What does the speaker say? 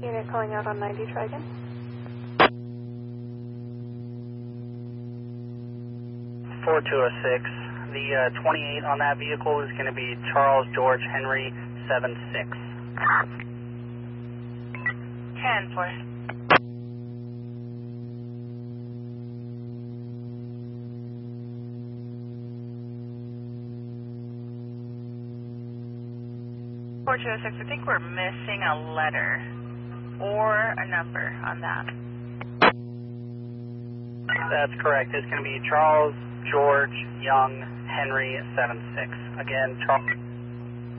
Unit calling out on 90, try again. 4206. The 28 on that vehicle is going to be Charles George Henry 76. 10 for 4206, I think we're missing a letter or a number on that. That's correct. It's going to be Charles George Young Henry 76. Again, Charles.